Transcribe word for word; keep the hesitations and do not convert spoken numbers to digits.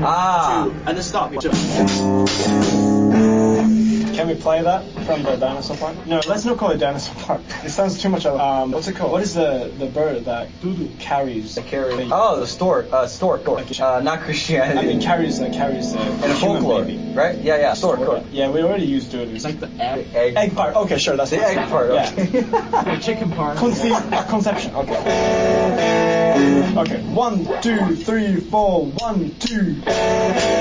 Ah. two, and then stop. Can we play that from the dinosaur park? No, let's not call it dinosaur park. It sounds too much of um. What's it called? What is the the bird that carries? The carry. Oh, the stork. Uh, stork. stork. Uh, not Christianity. I mean, carries uh, carries uh, and a folklore, baby. right? Yeah, yeah. Stork. Stork. Yeah, we already used it. It's like the egg. The egg. Egg part. Okay, sure. That's the fine. egg part. Okay. Yeah. The chicken part. Conce- conception. Okay. Okay. One, two, three, four. One, two.